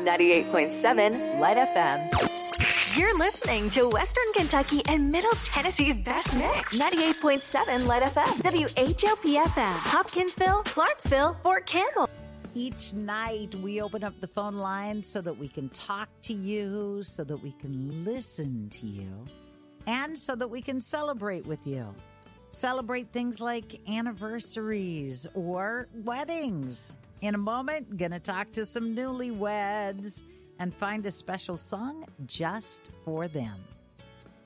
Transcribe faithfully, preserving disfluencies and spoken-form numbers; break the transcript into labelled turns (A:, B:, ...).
A: ninety-eight point seven Light F M.
B: You're listening to Western Kentucky and Middle Tennessee's best mix.
A: ninety-eight point seven Light F M.
B: W H O P F M. Hopkinsville, Clarksville, Fort Campbell.
C: Each night we open up the phone line so that we can talk to you, so that we can listen to you, and so that we can celebrate with you. Celebrate things like anniversaries or weddings. In a moment, gonna talk to some newlyweds and find a special song just for them.